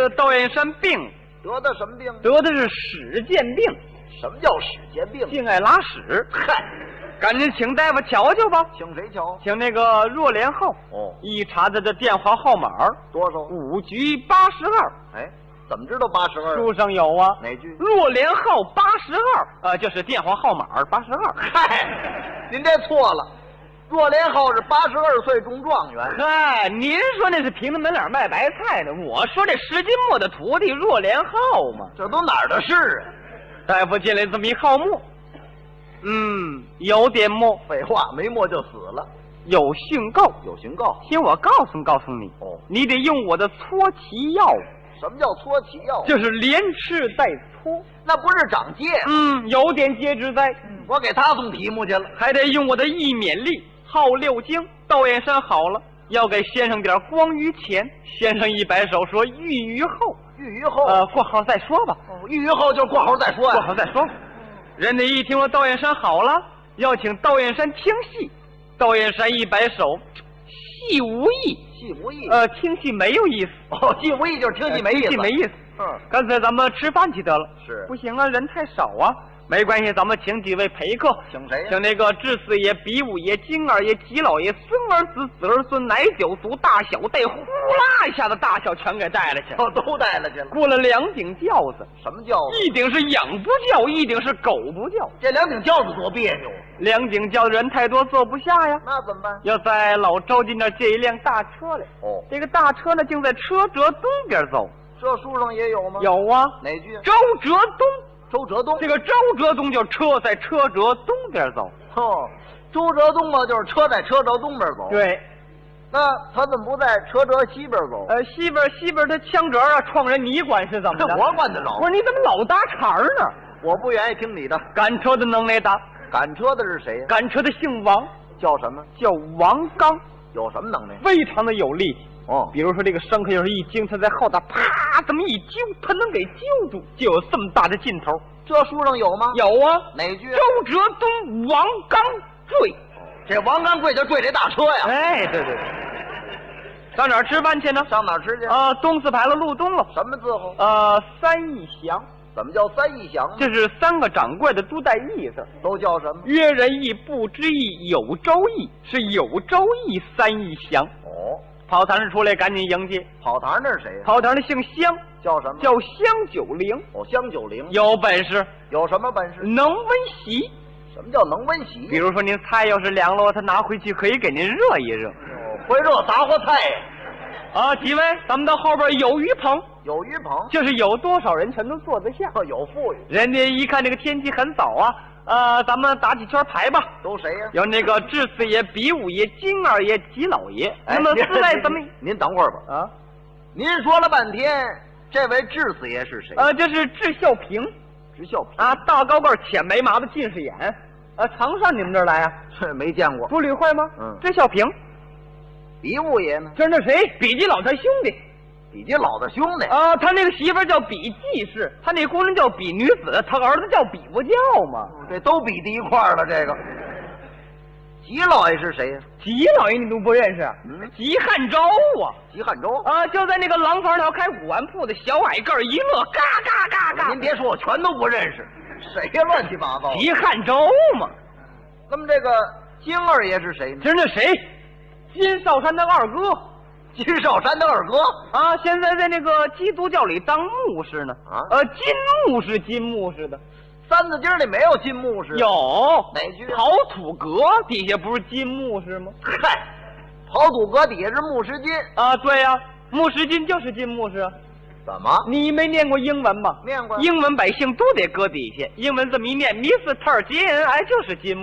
个窦燕山病， 得的什么病？ 得的是屎涧病， 什么叫屎涧病？ 净爱拉屎。 嗨， 赶紧请大夫瞧瞧吧。 请谁瞧？ 请那个若莲号。 哦， 一查他的电话号码多少 ？5局82。 哎，怎么知道82？ 书上有啊。 哪句？ 若莲号82，就是电话号码82。 嗨，您这错了。若莲号是82岁中状元。 嗨，您说那是凭着门脸卖白菜的，我说这10斤墨的徒弟若莲号嘛， 这都哪儿的事啊？ 大夫进来这么一号墨，有点墨。 废话，没墨就死了。 有训告， 有刑告。 听我告诉你，你得用我的搓脐药。 什么叫搓脐药？ 就是连吃带搓。 那不是长疖吗？ 有点疖之灾。 我给他送题目去了。 还得用我的益免力。号6经，窦燕山好了，要给先生点光于前。先生一摆手说：“愈于后。” 愈于后。 过号再说吧。 愈于后就过号再说呀。 过号再说。人家一听说窦燕山好了，要请窦燕山听戏。窦燕山一摆手，戏无益。 戏无益。 听戏没有意思。 戏无益就是听戏没意思。 听戏没意思。干脆咱们吃饭去得了。 是。 不行啊，人太少啊。没关系，咱们请几位陪客。 请谁呀？ 请那个智四爷、比武爷、金二爷、吉老爷、孙儿子、子儿孙、奶酒族，大小带，呼啦一下子大小全给带了去。 都带了去了。 过了2顶轿子。 什么轿子？ 一顶是养不叫，一顶是狗不叫。 这2顶轿子多别扭啊 ！2顶轿子人太多，坐不下呀。 那怎么办？ 要在老周家那儿借一辆大车来。这个大车呢，竟在车辙东边走。 这书上也有吗？ 有啊。 哪句？ 周辙东。 周辙东， 这个周辙东就是车在车辙东边走。 周辙东嘛，就是车在车辙东边走。 对， 那他怎么不在车辙西边走？ 西边他枪辙啊，撞人你管是怎么的？ 我管得着。 不是你怎么老搭茬呢？ 我不愿意听你的。 赶车的能耐大。 赶车的是谁呀？ 赶车的姓王， 叫什么？ 叫王刚。 有什么能耐？ 非常的有力气。比如说这个牲口要是一惊，他在后头啪这么一揪，他能给揪住，就有这么大的劲头。 这书上有吗？ 有啊。 哪句？ 周辙东，王刚坠。 这王刚跪就坠这大车呀？ 哎，对。上哪儿吃饭去呢？ 上哪儿吃去？ 东四牌楼路东了。 什么字号 ？3义祥。 怎么叫3义祥？ 这是3个掌柜的都带义字。 都叫什么？ 约人义、不知义、有周义，是有周义3义祥。跑堂上出来，赶紧迎接。 跑堂那是谁呀？ 跑堂的姓香， 叫什么？ 叫香九龄。 香九龄有本事。有什么本事？ 能温席。 什么叫能温席？ 比如说您菜要是凉了，他拿回去可以给您热一热。 会热杂货菜呀。几位，咱们到后边有鱼棚。 有鱼棚， 就是有多少人全都坐得下。 有富裕。 人家一看这个天气很早啊。咱们打几圈牌吧。 都谁呀？ 有那个智四爷、比武爷、金二爷、吉老爷。那么四位咱们， 您等会儿吧。您说了半天，这位智四爷是谁？ 这是智孝平。 智孝平大高个，浅眉麻子，近视眼。常上你们这儿来啊？ 没见过。 不理会吗？智孝平。 比武爷呢？ 这是那谁？比基老他兄弟。 比基老的兄弟他那个媳妇叫比季氏，他那姑娘叫比女子，他儿子叫比不叫嘛。 这都比在一块儿了。这个吉老爷是谁呀？ 吉老爷你都不认识？吉汉周啊。 吉汉周就在那个廊坊条开古玩铺的小矮个一乐，嘎嘎嘎嘎。 您别说，我全都不认识，谁呀？乱七八糟。 吉汉周嘛。 那么这个金二爷是谁呢？ 这是那谁？金少山的二哥。 金少山的二哥现在在那个基督教里当牧师呢。金牧师，金牧师的。 三字经里没有金牧师。 有。 哪句？ 刨土阁底下不是金牧师吗？ 嗨，刨土阁底下是牧师金对呀，牧师金就是金牧师。 怎么？ 你没念过英文吗？ 念过。 英文百姓都得搁底下，英文这么一念，Mr. 金，就是金。